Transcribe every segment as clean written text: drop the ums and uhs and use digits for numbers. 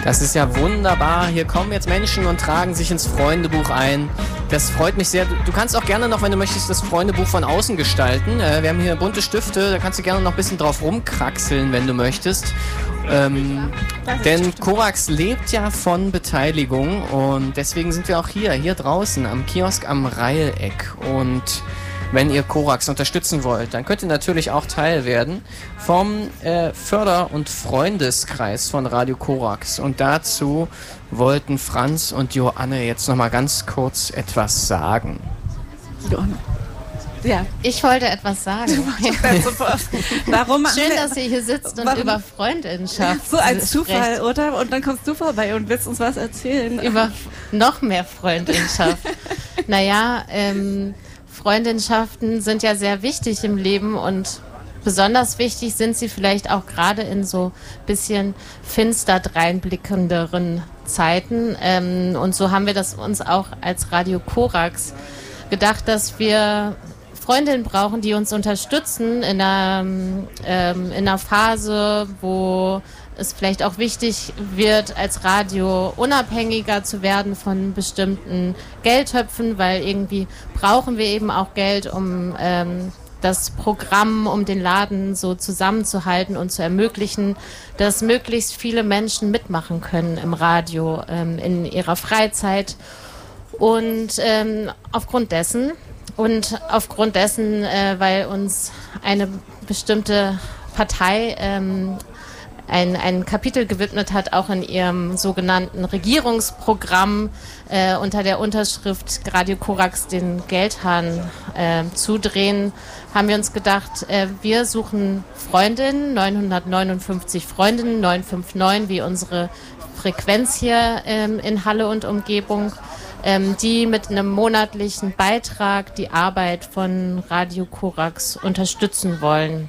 Das ist ja wunderbar. Hier kommen jetzt Menschen und tragen sich ins Freundebuch ein. Das freut mich sehr. Du kannst auch gerne noch, wenn du möchtest, das Freundebuch von außen gestalten. Wir haben hier bunte Stifte, da kannst du gerne noch ein bisschen drauf rumkraxeln, wenn du möchtest. Denn Korax lebt ja von Beteiligung und deswegen sind wir auch hier draußen am Kiosk am Reileck. Und wenn ihr Korax unterstützen wollt, dann könnt ihr natürlich auch Teil werden vom Förder- und Freundeskreis von Radio Korax. Und dazu wollten Franz und Joanne jetzt nochmal ganz kurz etwas sagen. Joanne. Ja. Ich wollte etwas sagen. Warum Schön, dass ihr hier sitzt und über Freundinnenschaft so ein Zufall, sprecht. oder? Und dann kommst du vorbei und willst uns was erzählen. Über noch mehr Freundinnenschaft. Naja, Freundschaften sind ja sehr wichtig im Leben und besonders wichtig sind sie vielleicht auch gerade in so bisschen finster dreinblickenderen Zeiten. Und so haben wir das uns auch als Radio Korax gedacht, dass wir Freundinnen brauchen, die uns unterstützen in einer Phase, wo es vielleicht auch wichtig wird, als Radio unabhängiger zu werden von bestimmten Geldtöpfen, weil irgendwie brauchen wir eben auch Geld, um das Programm, um den Laden so zusammenzuhalten und zu ermöglichen, dass möglichst viele Menschen mitmachen können im Radio in ihrer Freizeit. Und aufgrund dessen, weil uns eine bestimmte Partei ein Kapitel gewidmet hat, auch in ihrem sogenannten Regierungsprogramm unter der Unterschrift Radio Korax den Geldhahn zudrehen, haben wir uns gedacht, wir suchen Freundinnen, 959 Freundinnen, 959 wie unsere Frequenz hier in Halle und Umgebung, die mit einem monatlichen Beitrag die Arbeit von Radio Korax unterstützen wollen.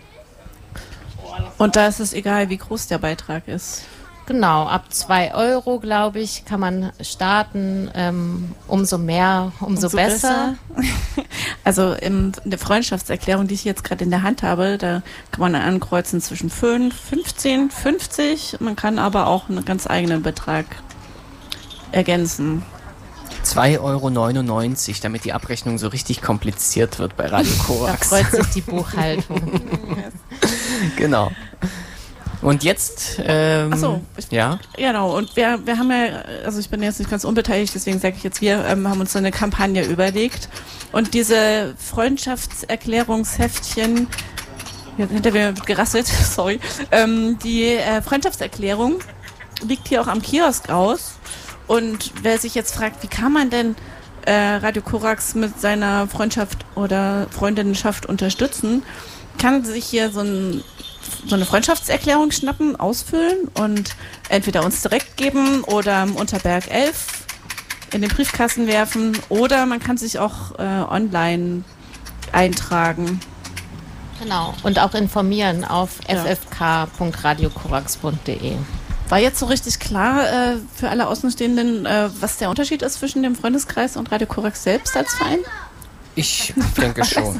Und da ist es egal, wie groß der Beitrag ist. Genau, ab 2 €, glaube ich, kann man starten. Umso mehr, umso besser. Also in der Freundschaftserklärung, die ich jetzt gerade in der Hand habe, da kann man ankreuzen zwischen 5, 15, 50. Man kann aber auch einen ganz eigenen Betrag ergänzen. 2,99 €, damit die Abrechnung so richtig kompliziert wird bei Radio Korax. Da freut sich die Buchhaltung. Genau. Und jetzt, ja? Genau, und wir haben ja, also ich bin jetzt nicht ganz unbeteiligt, deswegen sage ich jetzt, wir haben uns so eine Kampagne überlegt. Und diese Freundschaftserklärungsheftchen, hinter mir wird gerasselt, sorry, die Freundschaftserklärung liegt hier auch am Kiosk aus. Und wer sich jetzt fragt, wie kann man denn Radio Korax mit seiner Freundschaft oder Freundinnenschaft unterstützen, kann sich hier so eine Freundschaftserklärung schnappen, ausfüllen und entweder uns direkt geben oder im Unterberg 11 in den Briefkasten werfen oder man kann sich auch online eintragen. Genau, und auch informieren auf ffk.radiokorax.de. War jetzt so richtig klar für alle Außenstehenden, was der Unterschied ist zwischen dem Freundeskreis und Radio Korax selbst als Verein? Ich denke schon.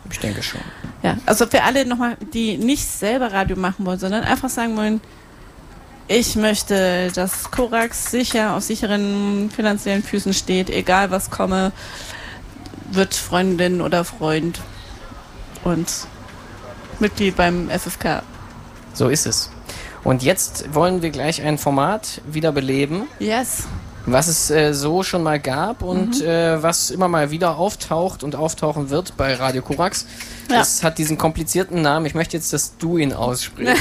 Ja, also für alle nochmal, die nicht selber Radio machen wollen, sondern einfach sagen wollen, ich möchte, dass Korax sicher auf sicheren finanziellen Füßen steht, egal was komme, wird Freundin oder Freund und Mitglied beim FFK. So ist es. Und jetzt wollen wir gleich ein Format wiederbeleben. Yes. Was es so schon mal gab und was immer mal wieder auftaucht und auftauchen wird bei Radio Korax. Ja. Das hat diesen komplizierten Namen. Ich möchte jetzt, dass du ihn aussprichst.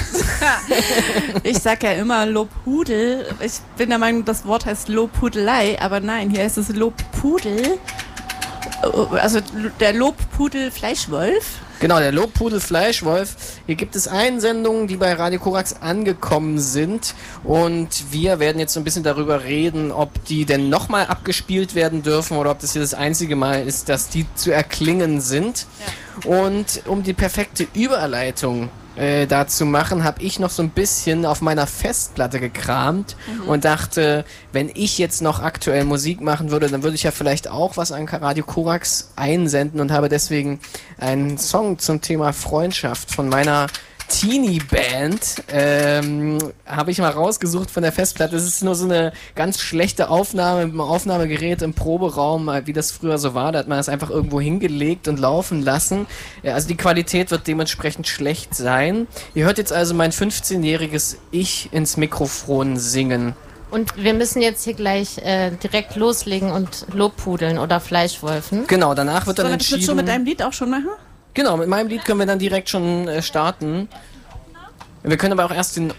Ich sag ja immer Lobhudel. Ich bin der Meinung, das Wort heißt Lobhudelei, aber nein, hier heißt es Lobpudel. Also der Lobpudel Fleischwolf. Genau, der Lobpudel Fleischwolf. Hier gibt es Einsendungen, die bei Radio Korax angekommen sind und wir werden jetzt so ein bisschen darüber reden, ob die denn nochmal abgespielt werden dürfen oder ob das hier das einzige Mal ist, dass die zu erklingen sind. Ja. Und um die perfekte Überleitung da zu machen, habe ich noch so ein bisschen auf meiner Festplatte gekramt und dachte, wenn ich jetzt noch aktuell Musik machen würde, dann würde ich ja vielleicht auch was an Radio Korax einsenden und habe deswegen einen Song zum Thema Freundschaft von meiner Teenie Band habe ich mal rausgesucht von der Festplatte. Das ist nur so eine ganz schlechte Aufnahme mit einem Aufnahmegerät im Proberaum, wie das früher so war. Da hat man das einfach irgendwo hingelegt und laufen lassen. Ja, also die Qualität wird dementsprechend schlecht sein. Ihr hört jetzt also mein 15-jähriges Ich ins Mikrofon singen. Und wir müssen jetzt hier gleich direkt loslegen und Lobpudeln oder Fleischwolfen. Genau, danach wird dann entschieden... Willst du mit deinem Lied auch schon machen? Genau, mit meinem Lied können wir dann direkt schon starten. Wir können aber auch erst den...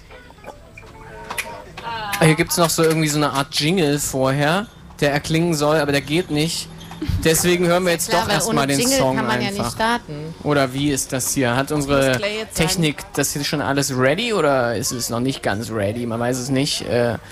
Hier gibt es noch so irgendwie so eine Art Jingle vorher, der erklingen soll, aber der geht nicht. Deswegen hören wir jetzt doch erstmal den Jingle Song kann man einfach. Ja nicht starten. Oder wie ist das hier? Hat unsere Technik das hier schon alles ready oder ist es noch nicht ganz ready? Man weiß es nicht.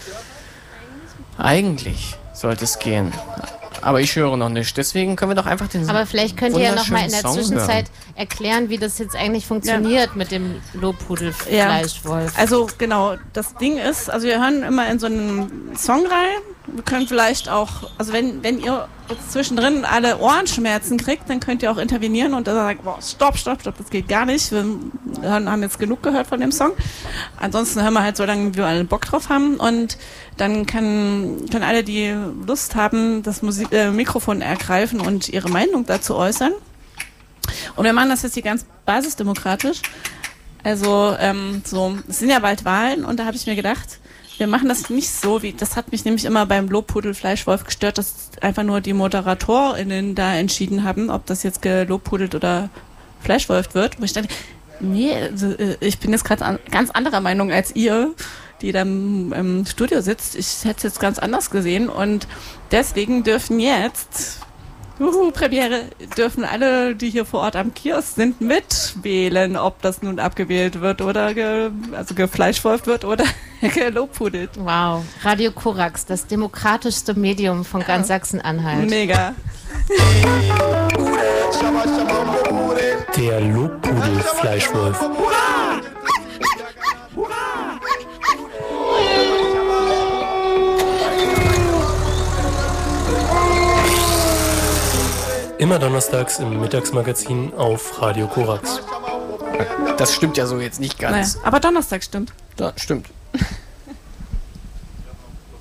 Eigentlich sollte es gehen. Aber ich höre noch nicht. Deswegen können wir doch einfach den Aber vielleicht könnt ihr ja noch mal in der Song Zwischenzeit hören. erklären, wie das jetzt eigentlich funktioniert mit dem Lobpudel-Fleischwolf. Also genau, das Ding ist, also wir hören immer in so einen Song rein. Wir können vielleicht auch, also wenn ihr jetzt zwischendrin alle Ohrenschmerzen kriegt, dann könnt ihr auch intervenieren und dann sagen, boah, stopp, das geht gar nicht. Wir haben jetzt genug gehört von dem Song. Ansonsten hören wir halt so lange, wie wir alle Bock drauf haben und dann können alle, die Lust haben, das Mikrofon ergreifen und ihre Meinung dazu äußern. Und wir machen das jetzt hier ganz basisdemokratisch. Also es sind ja bald Wahlen und da habe ich mir gedacht, wir machen das nicht so, wie das hat mich nämlich immer beim Lobpudel Fleischwolf gestört, dass einfach nur die ModeratorInnen da entschieden haben, ob das jetzt gelobpudelt oder Fleischwolft wird. Wo ich dachte, nee, also, ich bin jetzt gerade ganz anderer Meinung als ihr, die da im Studio sitzt. Ich hätte es jetzt ganz anders gesehen und deswegen dürfen jetzt Premiere, dürfen alle, die hier vor Ort am Kiosk sind, mitwählen, ob das nun abgewählt wird oder gefleischwolft wird oder gelobpudelt. Wow. Radio Korax, das demokratischste Medium von ganz Sachsen-Anhalt. Mega. Der Lobpudel-Fleischwolf. Immer donnerstags im Mittagsmagazin auf Radio Korax. Das stimmt ja so jetzt nicht ganz. Naja, aber Donnerstag stimmt. Da, stimmt.